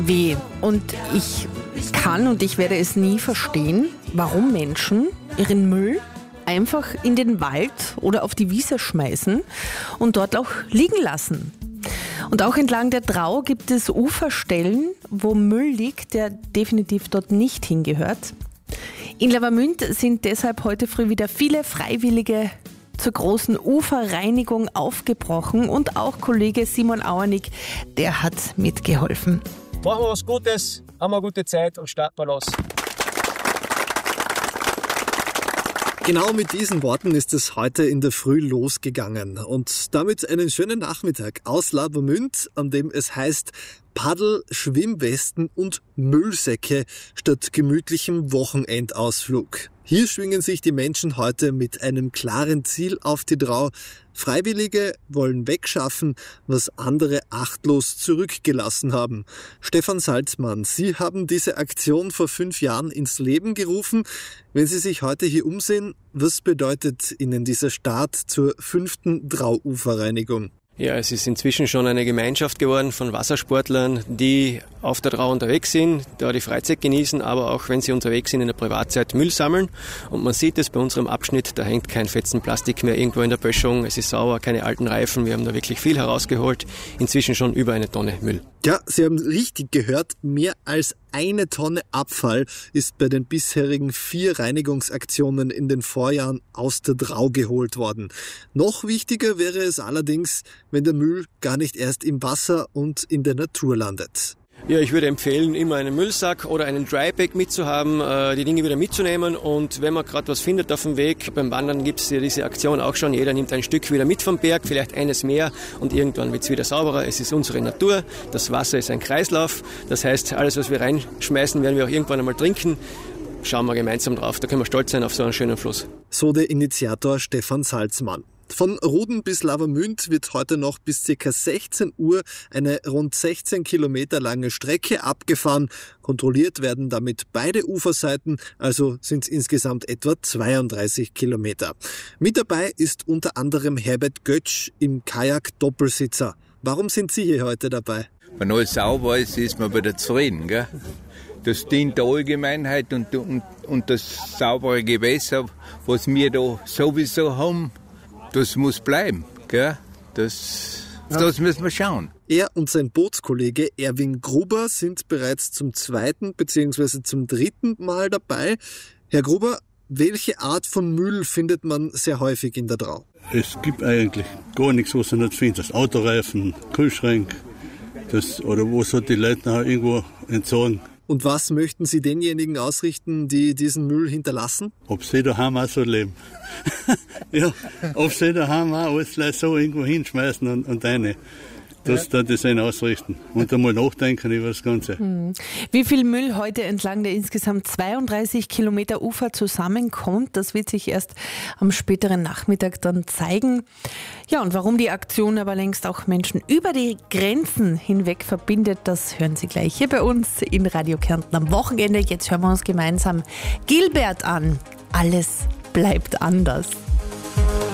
weh. Und ich kann und ich werde es nie verstehen, warum Menschen ihren Müll einfach in den Wald oder auf die Wiese schmeißen und dort auch liegen lassen. Und auch entlang der Drau gibt es Uferstellen, wo Müll liegt, der definitiv dort nicht hingehört. In Lavamünd sind deshalb heute früh wieder viele Freiwillige zur großen Uferreinigung aufgebrochen und auch Kollege Simon Auernick, der hat mitgeholfen. Machen wir was Gutes, haben wir eine gute Zeit und starten wir los. Genau mit diesen Worten ist es heute in der Früh losgegangen und damit einen schönen Nachmittag aus Lavamünd, an dem es heißt Paddel, Schwimmwesten und Müllsäcke statt gemütlichem Wochenendausflug. Hier schwingen sich die Menschen heute mit einem klaren Ziel auf die Drau. Freiwillige wollen wegschaffen, was andere achtlos zurückgelassen haben. Stefan Salzmann, Sie haben diese Aktion vor 5 Jahren ins Leben gerufen. Wenn Sie sich heute hier umsehen, was bedeutet Ihnen dieser Start zur 5. Drauuferreinigung? Ja, es ist inzwischen schon eine Gemeinschaft geworden von Wassersportlern, die auf der Drau unterwegs sind, da die Freizeit genießen, aber auch wenn sie unterwegs sind in der Privatzeit Müll sammeln. Und man sieht es bei unserem Abschnitt, da hängt kein Fetzen Plastik mehr irgendwo in der Böschung, es ist sauber, keine alten Reifen, wir haben da wirklich viel herausgeholt, inzwischen schon über 1 Tonne Müll. Ja, Sie haben richtig gehört, mehr als 1 Tonne Abfall ist bei den bisherigen 4 Reinigungsaktionen in den Vorjahren aus der Drau geholt worden. Noch wichtiger wäre es allerdings, wenn der Müll gar nicht erst im Wasser und in der Natur landet. Ja, ich würde empfehlen, immer einen Müllsack oder einen Drypack mitzuhaben, die Dinge wieder mitzunehmen und wenn man gerade was findet auf dem Weg, beim Wandern gibt es ja diese Aktion auch schon, jeder nimmt ein Stück wieder mit vom Berg, vielleicht eines mehr und irgendwann wird es wieder sauberer. Es ist unsere Natur, das Wasser ist ein Kreislauf, das heißt, alles was wir reinschmeißen, werden wir auch irgendwann einmal trinken. Schauen wir gemeinsam drauf, da können wir stolz sein auf so einen schönen Fluss. So der Initiator Stefan Salzmann. Von Ruden bis Lavamünd wird heute noch bis ca. 16 Uhr eine rund 16 Kilometer lange Strecke abgefahren. Kontrolliert werden damit beide Uferseiten, also sind es insgesamt etwa 32 Kilometer. Mit dabei ist unter anderem Herbert Götsch im Kajak-Doppelsitzer. Warum sind Sie hier heute dabei? Wenn alles sauber ist man wieder zufrieden, gell? Das dient der Allgemeinheit und das saubere Gewässer, was wir da sowieso haben, das muss bleiben, gell? Das müssen wir schauen. Er und sein Bootskollege Erwin Gruber sind bereits zum 2. bzw. zum 3. Mal dabei. Herr Gruber, welche Art von Müll findet man sehr häufig in der Drau? Es gibt eigentlich gar nichts, was du nicht findest. Autoreifen, Kühlschrank, oder wo so die Leute nachher irgendwo entsorgen. Und was möchten Sie denjenigen ausrichten, die diesen Müll hinterlassen? Ob sie daheim auch so leben. Ja, ob sie daheim auch alles gleich so irgendwo hinschmeißen und rein. Das ihnen ausrichten und einmal nachdenken über das Ganze. Wie viel Müll heute entlang der insgesamt 32 Kilometer Ufer zusammenkommt, das wird sich erst am späteren Nachmittag dann zeigen. Ja, und warum die Aktion aber längst auch Menschen über die Grenzen hinweg verbindet, das hören Sie gleich hier bei uns in Radio Kärnten am Wochenende. Jetzt hören wir uns gemeinsam Gilbert an. Alles bleibt anders.